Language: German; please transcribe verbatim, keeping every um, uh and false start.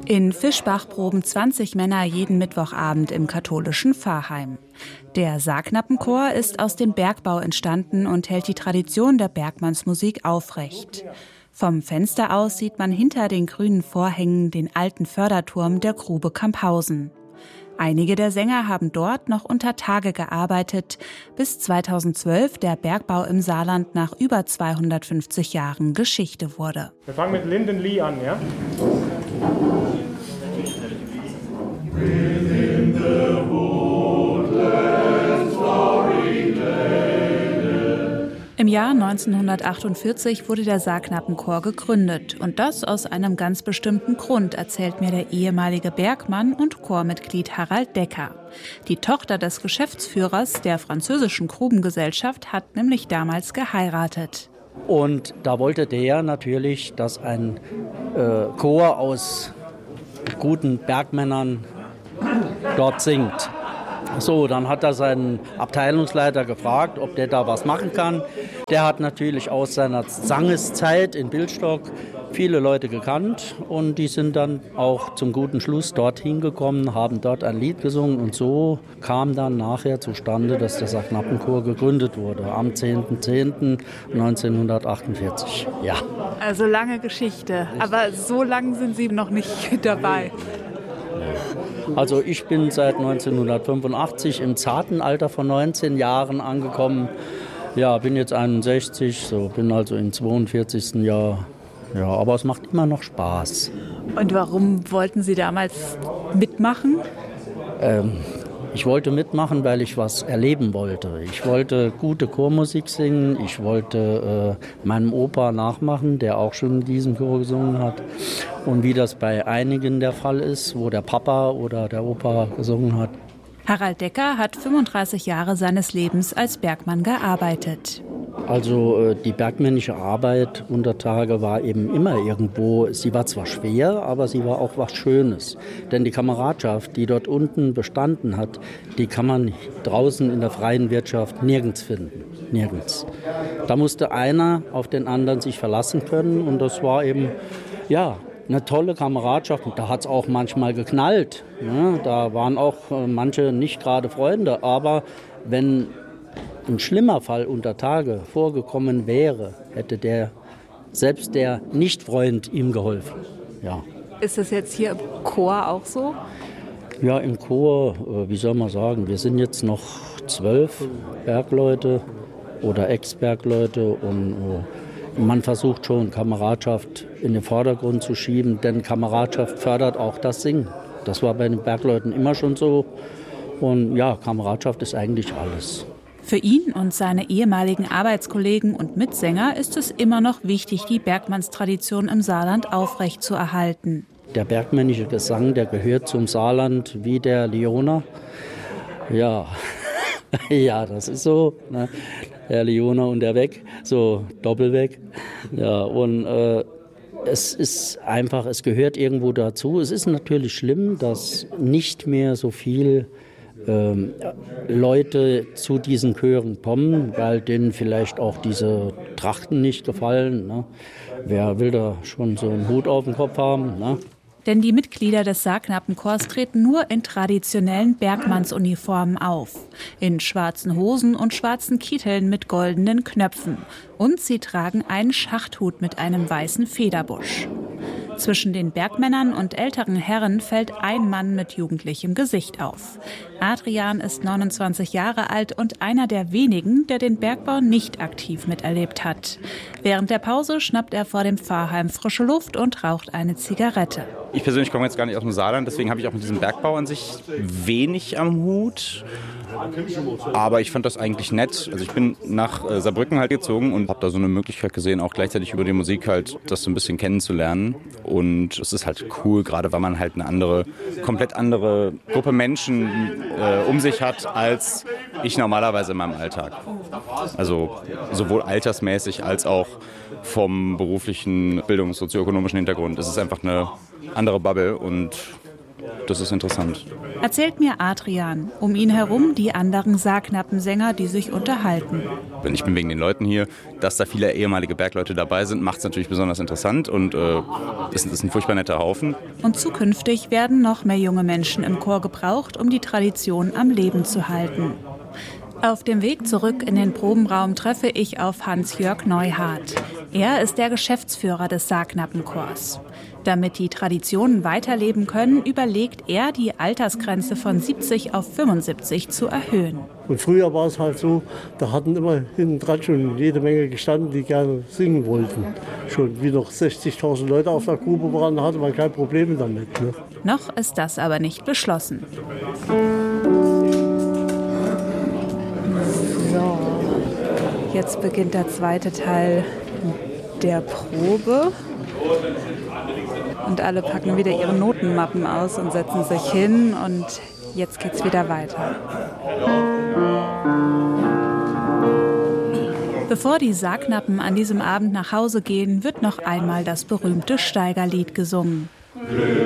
In Fischbach proben zwanzig Männer jeden Mittwochabend im katholischen Pfarrheim. Der Sargnappenchor ist aus dem Bergbau entstanden und hält die Tradition der Bergmannsmusik aufrecht. Vom Fenster aus sieht man hinter den grünen Vorhängen den alten Förderturm der Grube Camphausen. Einige der Sänger haben dort noch unter Tage gearbeitet, bis zweitausendzwölf der Bergbau im Saarland nach über zweihundertfünfzig Jahren Geschichte wurde. Wir fangen mit Linden Lee an, ja? Im Jahr neunzehnhundertachtundvierzig wurde der Sargnappenchor gegründet. Und das aus einem ganz bestimmten Grund, erzählt mir der ehemalige Bergmann und Chormitglied Harald Decker. Die Tochter des Geschäftsführers der französischen Grubengesellschaft hat nämlich damals geheiratet. Und da wollte der natürlich, dass ein äh, Chor aus guten Bergmännern dort singt. So, dann hat er seinen Abteilungsleiter gefragt, ob der da was machen kann. Der hat natürlich aus seiner Sangeszeit in Billstock viele Leute gekannt und die sind dann auch zum guten Schluss dorthin gekommen, haben dort ein Lied gesungen und so kam dann nachher zustande, dass der Sargnappenchor gegründet wurde am zehnten zehnten neunzehnhundertachtundvierzig. Ja. Also lange Geschichte, aber so lange sind Sie noch nicht dabei. Also ich bin seit neunzehnhundertfünfundachtzig im zarten Alter von neunzehn Jahren angekommen. Ja, bin jetzt einundsechzig, so bin also im zweiundvierzigsten Jahr. Ja, aber es macht immer noch Spaß. Und warum wollten Sie damals mitmachen? Ähm, ich wollte mitmachen, weil ich was erleben wollte. Ich wollte gute Chormusik singen. Ich wollte äh, meinem Opa nachmachen, der auch schon in diesem Chor gesungen hat. Und wie das bei einigen der Fall ist, wo der Papa oder der Opa gesungen hat. Harald Decker hat fünfunddreißig Jahre seines Lebens als Bergmann gearbeitet. Also die bergmännische Arbeit unter Tage war eben immer irgendwo, sie war zwar schwer, aber sie war auch was Schönes. Denn die Kameradschaft, die dort unten bestanden hat, die kann man draußen in der freien Wirtschaft nirgends finden. Nirgends. Da musste einer auf den anderen sich verlassen können und das war eben, ja, eine tolle Kameradschaft. Und da hat es auch manchmal geknallt. Ja, da waren auch manche nicht gerade Freunde, aber wenn ein schlimmer Fall unter Tage vorgekommen wäre, hätte der, selbst der Nicht-Freund ihm geholfen. Ja. Ist das jetzt hier im Chor auch so? Ja, im Chor, wie soll man sagen, wir sind jetzt noch zwölf Bergleute oder Ex-Bergleute und man versucht schon, Kameradschaft in den Vordergrund zu schieben, denn Kameradschaft fördert auch das Singen. Das war bei den Bergleuten immer schon so und ja, Kameradschaft ist eigentlich alles. Für ihn und seine ehemaligen Arbeitskollegen und Mitsänger ist es immer noch wichtig, die Bergmannstradition im Saarland aufrechtzuerhalten. Der bergmännische Gesang, der gehört zum Saarland wie der Lioner. Ja, ja, das ist so. Ne? Der Lioner und der Weg, so Doppelweg. Ja, und äh, es ist einfach, es gehört irgendwo dazu. Es ist natürlich schlimm, dass nicht mehr so viel Ähm, Leute zu diesen Chören kommen, weil denen vielleicht auch diese Trachten nicht gefallen. Ne? Wer will da schon so einen Hut auf dem Kopf haben? Ne? Denn die Mitglieder des Sargnappenchors treten nur in traditionellen Bergmannsuniformen auf. In schwarzen Hosen und schwarzen Kitteln mit goldenen Knöpfen. Und sie tragen einen Schachthut mit einem weißen Federbusch. Zwischen den Bergmännern und älteren Herren fällt ein Mann mit jugendlichem Gesicht auf. Adrian ist neunundzwanzig Jahre alt und einer der wenigen, der den Bergbau nicht aktiv miterlebt hat. Während der Pause schnappt er vor dem Pfarrheim frische Luft und raucht eine Zigarette. Ich persönlich komme jetzt gar nicht aus dem Saarland, deswegen habe ich auch mit diesem Bergbau an sich wenig am Hut. Aber ich fand das eigentlich nett. Also ich bin nach äh, Saarbrücken halt gezogen und habe da so eine Möglichkeit gesehen, auch gleichzeitig über die Musik halt das so ein bisschen kennenzulernen. Und es ist halt cool, gerade weil man halt eine andere, komplett andere Gruppe Menschen äh, um sich hat, als ich normalerweise in meinem Alltag. Also sowohl altersmäßig als auch vom beruflichen, bildungs- sozioökonomischen Hintergrund. Es ist einfach eine andere Bubble und das ist interessant. Erzählt mir Adrian. Um ihn herum die anderen Saarknappensänger, die sich unterhalten. Ich bin wegen den Leuten hier. Dass da viele ehemalige Bergleute dabei sind, macht es natürlich besonders interessant und äh, ist, ist ein furchtbar netter Haufen. Und zukünftig werden noch mehr junge Menschen im Chor gebraucht, um die Tradition am Leben zu halten. Auf dem Weg zurück in den Probenraum treffe ich auf Hans-Jörg Neuhardt. Er ist der Geschäftsführer des Saarknappenchors. Damit die Traditionen weiterleben können, überlegt er, die Altersgrenze von siebzig auf fünfundsiebzig zu erhöhen. Und früher war es halt so, da hatten immer hinten dran schon jede Menge gestanden, die gerne singen wollten. Schon wie noch sechzigtausend Leute auf der Grube waren, hatte man kein Problem damit. Ne? Noch ist das aber nicht beschlossen. So, jetzt beginnt der zweite Teil der Probe. Und alle packen wieder ihre Notenmappen aus und setzen sich hin. Und jetzt geht's wieder weiter. Bevor die Saarknappen an diesem Abend nach Hause gehen, wird noch einmal das berühmte Steigerlied gesungen.